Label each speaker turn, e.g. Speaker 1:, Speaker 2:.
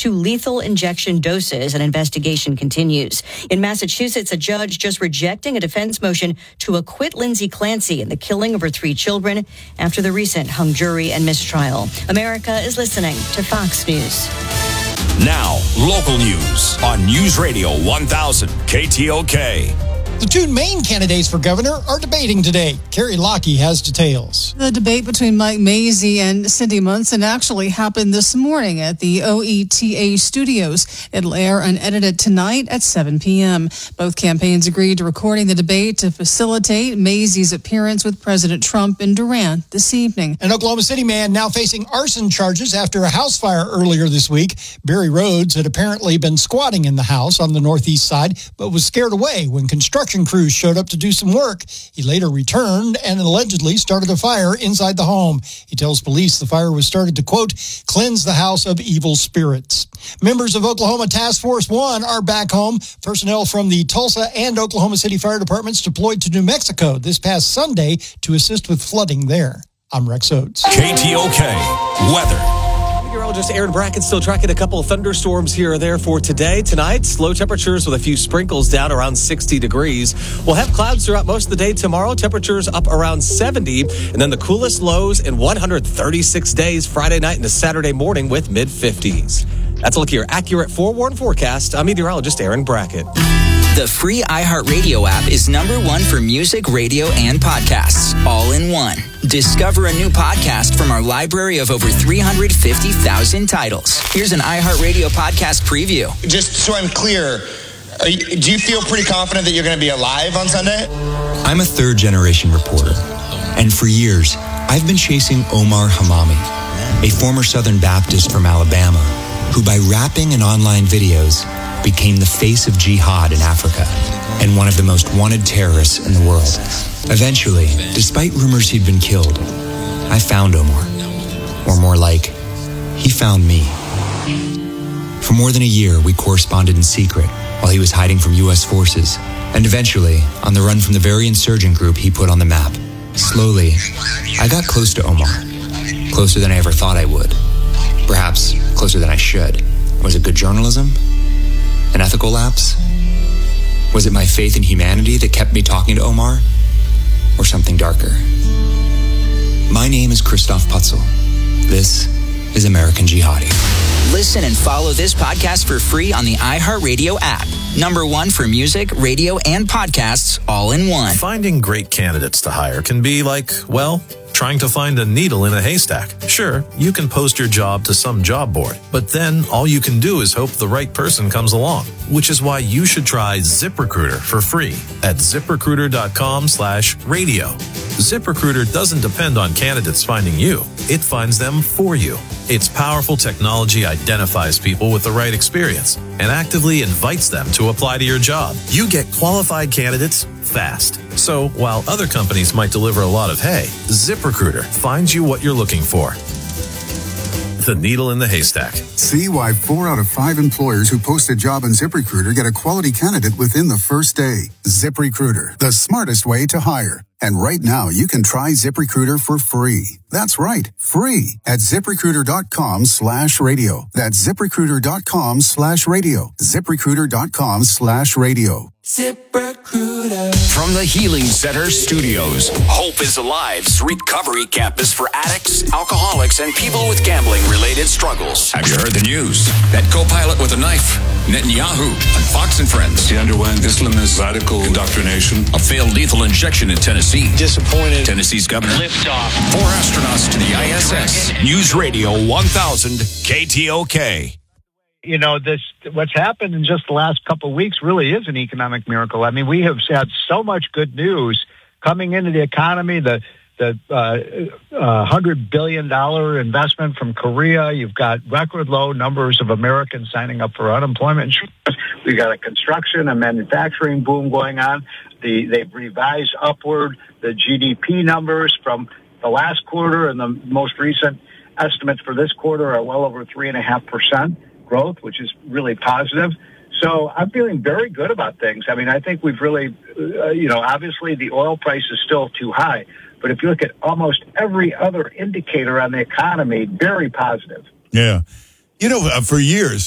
Speaker 1: to lethal injection doses. An investigation continues. In Massachusetts, a judge just rejecting a defense motion to acquit Lindsay Clancy in the killing of her 3 children after the recent hung jury and mistrial. America is listening to Fox News.
Speaker 2: Now, local news on News Radio 1000 KTOK.
Speaker 3: The 2 main candidates for governor are debating today. Carrie Lockie has details.
Speaker 4: The debate between Mike Mazzei and Cindy Munson actually happened this morning at the OETA studios. It'll air unedited tonight at 7 p.m. Both campaigns agreed to recording the debate to facilitate Mazzei's appearance with President Trump in Durant this evening.
Speaker 3: An Oklahoma City man now facing arson charges after a house fire earlier this week. Barry Rhodes had apparently been squatting in the house on the northeast side, but was scared away when construction crews showed up to do some work. He later returned and allegedly started a fire inside the home. He tells police the fire was started to, quote, cleanse the house of evil spirits. Members of Oklahoma Task Force 1 are back home. Personnel from the Tulsa and Oklahoma City fire departments deployed to New Mexico this past Sunday to assist with flooding there. I'm Rex Oates.
Speaker 2: KTOK weather.
Speaker 5: Meteorologist Aaron Brackett still tracking a couple of thunderstorms here or there for today. Tonight, low temperatures with a few sprinkles down around 60 degrees. We'll have clouds throughout most of the day tomorrow. Temperatures up around 70. And then the coolest lows in 136 days Friday night into Saturday morning with mid-50s. That's a look at your accurate forewarned forecast. I'm meteorologist Aaron Brackett.
Speaker 6: The free iHeartRadio app is #1 for music, radio, and podcasts, all in one. Discover a new podcast from our library of over 350,000 titles. Here's an iHeartRadio podcast preview.
Speaker 7: Just so I'm clear, do you feel pretty confident that you're going to be alive on Sunday?
Speaker 8: I'm a third-generation reporter, and for years, I've been chasing Omar Hamami, a former Southern Baptist from Alabama, who by rapping and online videos became the face of jihad in Africa and one of the most wanted terrorists in the world. Eventually, despite rumors he'd been killed, I found Omar. Or more like, he found me. For more than a year, we corresponded in secret while he was hiding from U.S. forces, and eventually, on the run from the very insurgent group he put on the map. Slowly, I got close to Omar. Closer than I ever thought I would. Perhaps closer than I should. Was it good journalism? An ethical lapse? Was it my faith in humanity that kept me talking to Omar? Or something darker? My name is Christoph Putzel. This is American Jihadi.
Speaker 6: Listen and follow this podcast for free on the iHeartRadio app. #1 for music, radio, and podcasts, all in one.
Speaker 9: Finding great candidates to hire can be like, well, trying to find a needle in a haystack. Sure, you can post your job to some job board, but then all you can do is hope the right person comes along, which is why you should try ZipRecruiter for free at ZipRecruiter.com/radio. ZipRecruiter doesn't depend on candidates finding you. It finds them for you. Its powerful technology identifies people with the right experience and actively invites them to apply to your job. You get qualified candidates fast. So while other companies might deliver a lot of hay, ZipRecruiter finds you what you're looking for. The needle in the haystack.
Speaker 10: See why 4 out of 5 employers who post a job on ZipRecruiter get a quality candidate within the first day. ZipRecruiter, the smartest way to hire. And right now, you can try ZipRecruiter for free. That's right, free at ZipRecruiter.com/radio. That's ZipRecruiter.com/radio. ZipRecruiter.com/radio.
Speaker 2: ZipRecruiter. From the Healing Center Studios, Hope is Alive's recovery campus for addicts, alcoholics, and people with gambling-related struggles. Have you heard the news? That co-pilot with a knife, Netanyahu, on Fox and Friends.
Speaker 11: He underwent Islamist radical indoctrination.
Speaker 2: A failed lethal injection in Tennessee.
Speaker 11: Disappointed.
Speaker 2: Tennessee's governor.
Speaker 11: Liftoff.
Speaker 2: 4 astronauts to the ISS. News Radio 1000 KTOK.
Speaker 12: You know, what's happened in just the last couple of weeks really is an economic miracle. I mean, we have had so much good news coming into the economy. The $100 billion investment from Korea. You've got record low numbers of Americans signing up for unemployment insurance. We've got a construction and manufacturing boom going on. They've revised upward the GDP numbers from the last quarter, and the most recent estimates for this quarter are well over 3.5% growth, which is really positive. So I'm feeling very good about things. I mean, I think we've really, obviously the oil price is still too high. But if you look at almost every other indicator on the economy, very positive.
Speaker 13: Yeah. For years,